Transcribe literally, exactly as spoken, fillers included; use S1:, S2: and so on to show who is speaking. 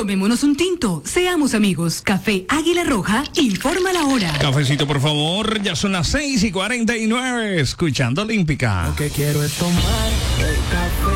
S1: Tomémonos un tinto, seamos amigos. Café Águila Roja, informa la hora.
S2: Cafecito, por favor, ya son las seis y cuarenta y nueve, escuchando Olímpica.
S3: Lo que quiero es tomar el café.